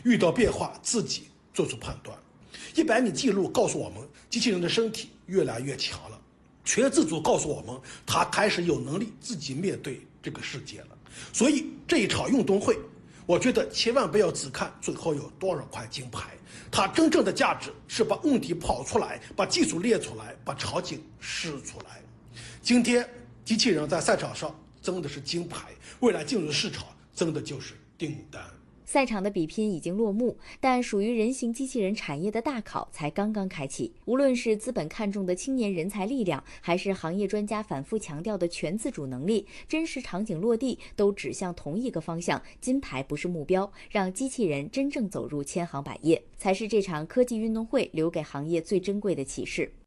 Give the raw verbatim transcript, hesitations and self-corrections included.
遇到变化自己做出判断。一百米记录告诉我们，机器人的身体越来越强了。全自组告诉我们，它开始有能力自己面对这个世界了。所以这一场运动会，我觉得千万不要只看最后有多少块金牌，它真正的价值是把问题跑出来，把技术列出来，把场景试出来。今天机器人在赛场上争的是金牌，未来进入市场争的就是订单。 赛场的比拼已经落幕，但属于人形机器人产业的大考才刚刚开启。无论是资本看重的青年人才力量，还是行业专家反复强调的全自主能力，真实场景落地都指向同一个方向：金牌不是目标，让机器人真正走入千行百业，才是这场科技运动会留给行业最珍贵的启示。